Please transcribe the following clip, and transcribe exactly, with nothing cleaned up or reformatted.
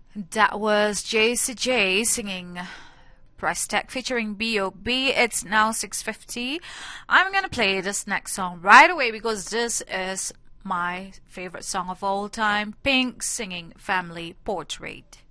That was J C J singing Price Tag featuring B O B. It's now six fifty. I'm gonna play this next song right away because this is my favorite song of all time, Pink singing Family Portrait.